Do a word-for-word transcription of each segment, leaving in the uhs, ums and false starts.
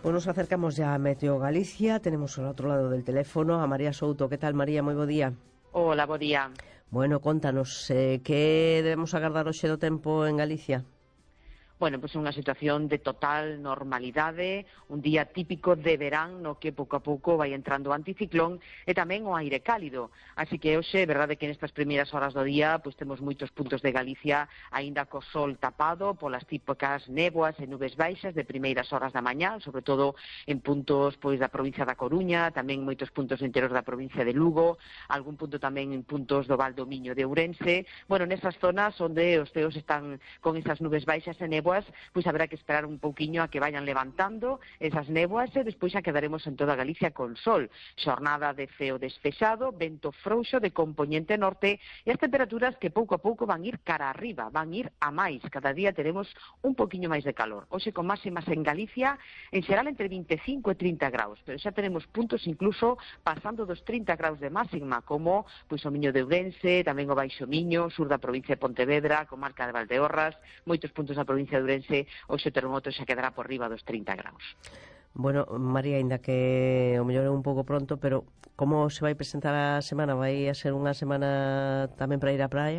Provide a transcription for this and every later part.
Pues nos acercamos ya a Meteo Galicia. Tenemos al otro lado del teléfono a María Souto. ¿Qué tal, María? Moi bo día. Hola, bo día. Bueno, contanos, eh, que debemos agardar hoxe do tempo en Galicia? Bueno, pois pues unha situación de total normalidade, un día típico de verán no que pouco a pouco vai entrando o anticiclón e tamén o aire cálido. Así que hoxe, é verdade que nestas primeiras horas do día pois temos moitos puntos de Galicia aínda co sol tapado polas típicas néboas e nubes baixas de primeiras horas da mañá, sobre todo en puntos pois da provincia da Coruña, tamén moitos puntos no interior da provincia de Lugo, algún punto tamén en puntos do Val do Miño de Ourense. Bueno, nesas zonas onde os ceos están con esas nubes baixas e néboas, pois haberá que esperar un pouquiño a que vayan levantando esas néboas e despois xa quedaremos en toda Galicia con sol. Xornada de ceo despexado, vento frouxo de compoñente norte e as temperaturas que pouco a pouco van ir cara arriba, van ir a máis. Cada día teremos un pouquiño máis de calor. Hoxe con máximas en Galicia, en xeral entre vinte e cinco e trinta graus, pero xa tenemos puntos incluso pasando dos trinta graus de máxima, como pois o Miño de Ourense, tamén o Baixo Miño, sur da provincia de Pontevedra, comarca de Valdeorras, moitos puntos da provincia de Ourense, hoxe o termometro xa quedará por riba dos trinta graus. Bueno, María, ainda que o mellor é un pouco pronto, pero como se vai presentar a semana? Vai a ser unha semana tamén para ir á praia?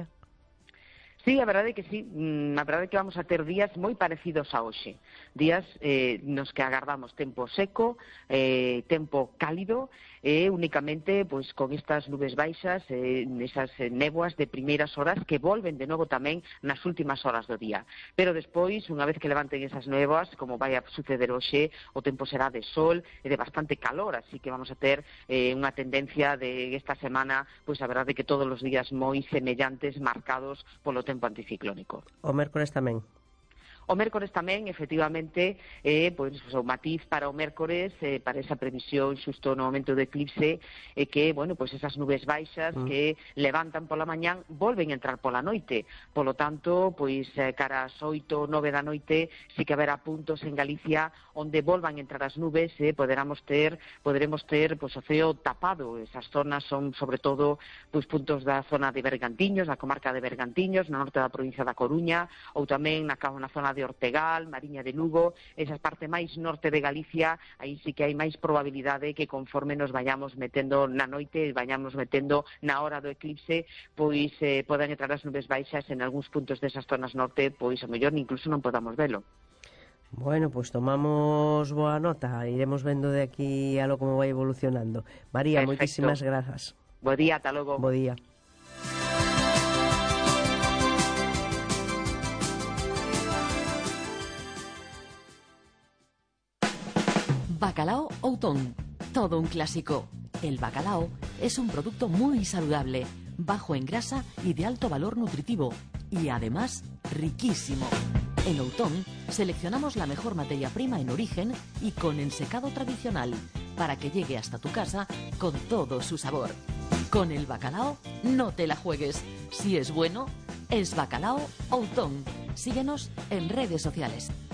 Sí, a verdade é que sí, a verdade é que vamos a ter días moi parecidos a hoxe, días eh, nos que agardamos tempo seco, eh, tempo cálido e únicamente pois con estas nubes baixas, eh, esas néboas de primeiras horas que volven de novo tamén nas últimas horas do día. Pero despois, unha vez que levanten esas néboas, como vai a suceder hoxe, o tempo será de sol e de bastante calor, así que vamos a ter eh, unha tendencia de esta semana, pois a verdade é que todos os días moi semellantes, marcados polo tempo anticiclónico. O mércores tamén? O mércores tamén, efectivamente, eh, pois, o matiz para o mércores, eh, para esa previsión xusto no momento do eclipse, é eh, que, bueno, pois esas nubes baixas mm. que levantan pola mañán volven a entrar pola noite. Polo tanto, pois eh, cara ás oito, nove da noite, si que haberá puntos en Galicia onde volvan a entrar as nubes, eh, poderamos ter, poderemos ter pois, o ceo tapado. Esas zonas son, sobre todo, pois, puntos da zona de Bergantiños, da comarca de Bergantiños, no norte da provincia da Coruña, ou tamén na, na zona de Ortegal, Mariña de Lugo, esa parte máis norte de Galicia, aí sí que hai máis probabilidade que conforme nos vayamos metendo na noite, vayamos metendo na hora do eclipse, pois eh, podan entrar as nubes baixas en algúns puntos desas zonas norte, pois a mellor incluso non podamos velo. Bueno, pois pues tomamos boa nota, iremos vendo de aquí a lo como vai evolucionando. María, Perfecto. Moitísimas grazas. Bo día, ata logo. Bo día. Bacalao Outón, todo un clásico. El bacalao es un producto muy saludable, bajo en grasa y de alto valor nutritivo, y además riquísimo. En Outón seleccionamos la mejor materia prima en origen y con ensecado tradicional, para que llegue hasta tu casa con todo su sabor. Con el bacalao no te la juegues. Si es bueno, es Bacalao Outón. Síguenos en redes sociales.